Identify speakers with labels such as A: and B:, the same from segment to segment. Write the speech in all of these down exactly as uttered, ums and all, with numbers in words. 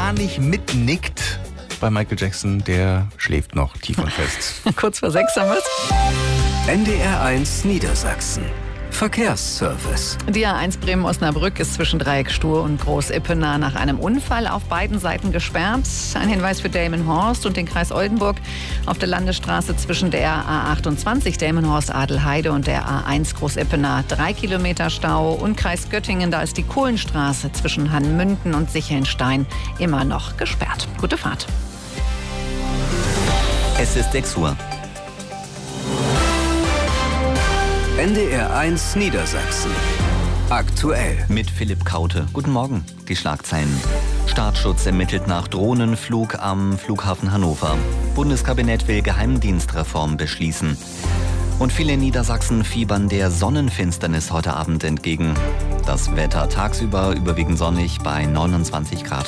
A: gar nicht mitnickt bei Michael Jackson, der schläft noch tief und fest.
B: Kurz vor sechs haben wir's.
C: N D R eins Niedersachsen. Verkehrsservice.
B: Die A eins Bremen-Osnabrück ist zwischen Dreieck Stur und Groß-Ippener nach einem Unfall auf beiden Seiten gesperrt. Ein Hinweis für Delmenhorst und den Kreis Oldenburg. Auf der Landesstraße zwischen der A achtundzwanzig Delmenhorst-Adelheide und der A eins Groß-Ippener drei Kilometer Stau. Und Kreis Göttingen, da ist die Kohlenstraße zwischen Hannmünden und Sichelnstein immer noch gesperrt. Gute Fahrt.
D: Es ist sechs Uhr.
C: N D R eins Niedersachsen. Aktuell.
D: Mit Philipp Kaute. Guten Morgen. Die Schlagzeilen. Staatsschutz ermittelt nach Drohnenflug am Flughafen Hannover. Bundeskabinett will Geheimdienstreform beschließen. Und viele in Niedersachsen fiebern der Sonnenfinsternis heute Abend entgegen. Das Wetter tagsüber überwiegend sonnig bei neunundzwanzig Grad.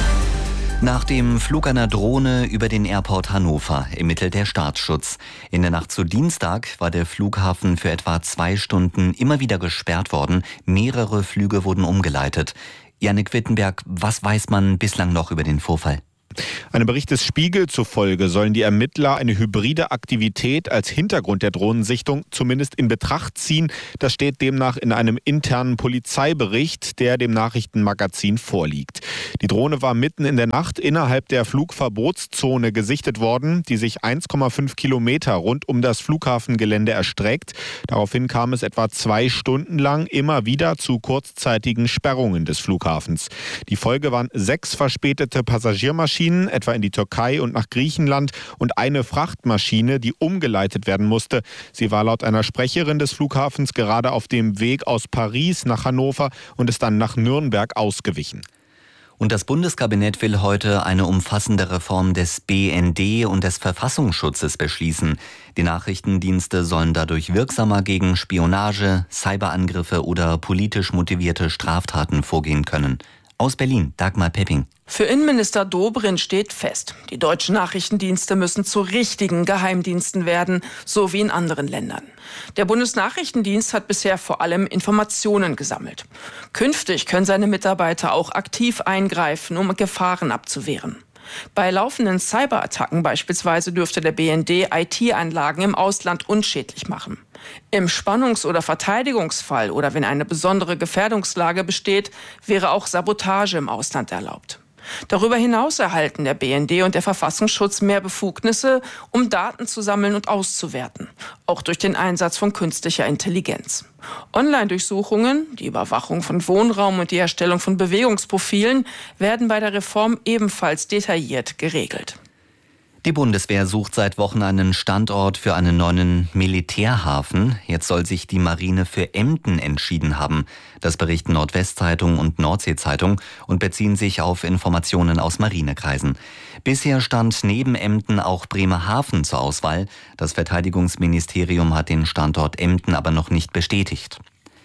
D: Nach dem Flug einer Drohne über den Airport Hannover ermittelt der Staatsschutz. In der Nacht zu Dienstag war der Flughafen für etwa zwei Stunden immer wieder gesperrt worden. Mehrere Flüge wurden umgeleitet. Jannik Wittenberg, was weiß man bislang noch über den Vorfall?
E: Einem Bericht des Spiegel zufolge sollen die Ermittler eine hybride Aktivität als Hintergrund der Drohnensichtung zumindest in Betracht ziehen. Das steht demnach in einem internen Polizeibericht, der dem Nachrichtenmagazin vorliegt. Die Drohne war mitten in der Nacht innerhalb der Flugverbotszone gesichtet worden, die sich eins Komma fünf Kilometer rund um das Flughafengelände erstreckt. Daraufhin kam es etwa zwei Stunden lang immer wieder zu kurzzeitigen Sperrungen des Flughafens. Die Folge waren sechs verspätete Passagiermaschinen, etwa in die Türkei und nach Griechenland, und eine Frachtmaschine, die umgeleitet werden musste. Sie war laut einer Sprecherin des Flughafens gerade auf dem Weg aus Paris nach Hannover und ist dann nach Nürnberg ausgewichen.
D: Und das Bundeskabinett will heute eine umfassende Reform des B N D und des Verfassungsschutzes beschließen. Die Nachrichtendienste sollen dadurch wirksamer gegen Spionage, Cyberangriffe oder politisch motivierte Straftaten vorgehen können. Aus Berlin, Dagmar Pepping.
F: Für Innenminister Dobrindt steht fest, die deutschen Nachrichtendienste müssen zu richtigen Geheimdiensten werden, so wie in anderen Ländern. Der Bundesnachrichtendienst hat bisher vor allem Informationen gesammelt. Künftig können seine Mitarbeiter auch aktiv eingreifen, um Gefahren abzuwehren. Bei laufenden Cyberattacken beispielsweise dürfte der B N D I T-Anlagen im Ausland unschädlich machen. Im Spannungs- oder Verteidigungsfall oder wenn eine besondere Gefährdungslage besteht, wäre auch Sabotage im Ausland erlaubt. Darüber hinaus erhalten der B N D und der Verfassungsschutz mehr Befugnisse, um Daten zu sammeln und auszuwerten, auch durch den Einsatz von künstlicher Intelligenz. Online-Durchsuchungen, die Überwachung von Wohnraum und die Erstellung von Bewegungsprofilen werden bei der Reform ebenfalls detailliert geregelt.
D: Die Bundeswehr sucht seit Wochen einen Standort für einen neuen Militärhafen. Jetzt soll sich die Marine für Emden entschieden haben. Das berichten Nordwestzeitung und Nordsee-Zeitung und beziehen sich auf Informationen aus Marinekreisen. Bisher stand neben Emden auch Bremerhaven zur Auswahl. Das Verteidigungsministerium hat den Standort Emden aber noch nicht bestätigt.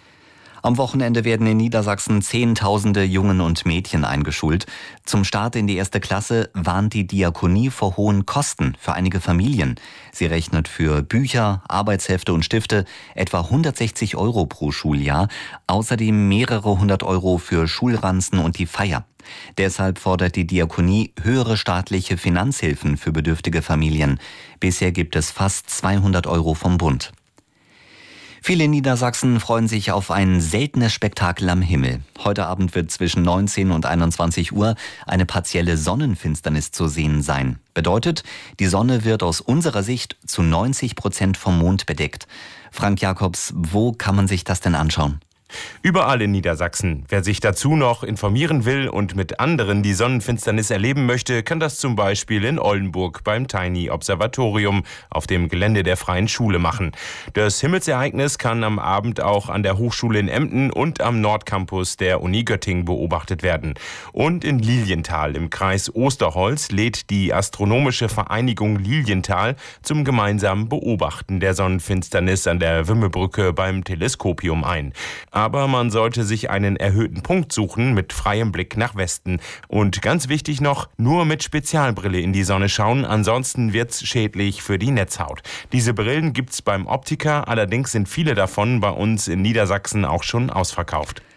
D: Am Wochenende werden in Niedersachsen Zehntausende Jungen und Mädchen eingeschult. Zum Start in die erste Klasse warnt die Diakonie vor hohen Kosten für einige Familien. Sie rechnet für Bücher, Arbeitshefte und Stifte etwa hundertsechzig Euro pro Schuljahr. Außerdem mehrere hundert Euro für Schulranzen und die Feier. Deshalb fordert die Diakonie höhere staatliche Finanzhilfen für bedürftige Familien. Bisher gibt es fast zweihundert Euro vom Bund. Viele in Niedersachsen freuen sich auf ein seltenes Spektakel am Himmel. Heute Abend wird zwischen neunzehn und einundzwanzig Uhr eine partielle Sonnenfinsternis zu sehen sein. Bedeutet, die Sonne wird aus unserer Sicht zu neunzig Prozent vom Mond bedeckt. Frank Jakobs, wo kann man sich das denn anschauen?
G: Überall in Niedersachsen. Wer sich dazu noch informieren will und mit anderen die Sonnenfinsternis erleben möchte, kann das zum Beispiel in Oldenburg beim Tiny Observatorium auf dem Gelände der Freien Schule machen. Das Himmelsereignis kann am Abend auch an der Hochschule in Emden und am Nordcampus der Uni Göttingen beobachtet werden. Und in Lilienthal im Kreis Osterholz lädt die Astronomische Vereinigung Lilienthal zum gemeinsamen Beobachten der Sonnenfinsternis an der Wimmelbrücke beim Teleskopium ein. Aber man sollte sich einen erhöhten Punkt suchen mit freiem Blick nach Westen. Und ganz wichtig noch, nur mit Spezialbrille in die Sonne schauen, ansonsten wird's schädlich für die Netzhaut. Diese Brillen gibt's beim Optiker, allerdings sind viele davon bei uns in Niedersachsen auch schon ausverkauft.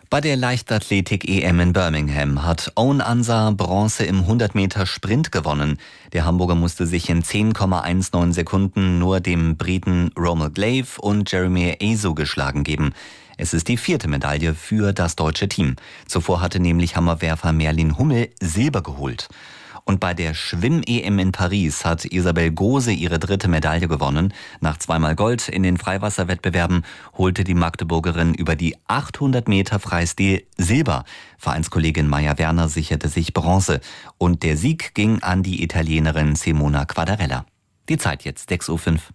D: Bei der Leichtathletik-E M in Birmingham hat Owen Ansah Bronze im hundert Meter Sprint gewonnen. Der Hamburger musste sich in zehn Komma neunzehn Sekunden nur dem Briten Romal Glaive und Jeremy Aso geschlagen geben. Es ist die vierte Medaille für das deutsche Team. Zuvor hatte nämlich Hammerwerfer Merlin Hummel Silber geholt. Und bei der Schwimm-E M in Paris hat Isabel Gose ihre dritte Medaille gewonnen. Nach zweimal Gold in den Freiwasserwettbewerben holte die Magdeburgerin über die achthundert Meter Freistil Silber. Vereinskollegin Maja Werner sicherte sich Bronze. Und der Sieg ging an die Italienerin Simona Quadarella. Die Zeit jetzt sechs Uhr fünf.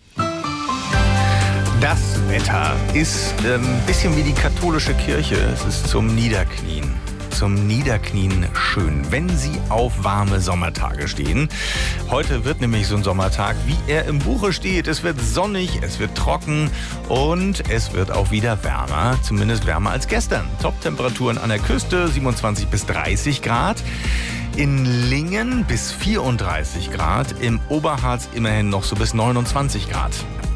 A: Das Wetter ist ein ähm, bisschen wie die katholische Kirche. Es ist zum Niederknien. Zum Niederknien schön, wenn Sie auf warme Sommertage stehen. Heute wird nämlich so ein Sommertag, wie er im Buche steht. Es wird sonnig, es wird trocken und es wird auch wieder wärmer, zumindest wärmer als gestern. Top-Temperaturen an der Küste, siebenundzwanzig bis dreißig Grad. In Lingen bis vierunddreißig Grad, im Oberharz immerhin noch so bis neunundzwanzig Grad.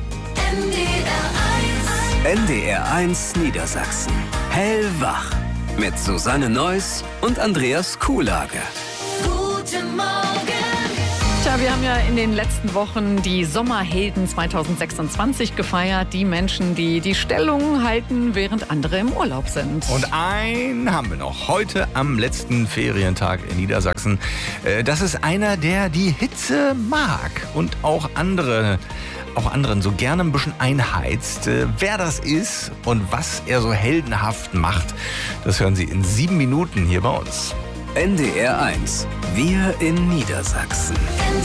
C: N D R eins Niedersachsen. Hellwach. Mit Susanne Neuss und Andreas Kuhlage.
B: Guten Morgen. Tja, wir haben ja in den letzten Wochen die Sommerhelden zweitausendsechsundzwanzig gefeiert. Die Menschen, die die Stellung halten, während andere im Urlaub sind.
A: Und einen haben wir noch. Heute am letzten Ferientag in Niedersachsen. Das ist einer, der die Hitze mag und auch andere... auch anderen so gerne ein bisschen einheizt. Äh, wer das ist und was er so heldenhaft macht, das hören Sie in sieben Minuten hier bei uns.
C: N D R eins. Wir in Niedersachsen.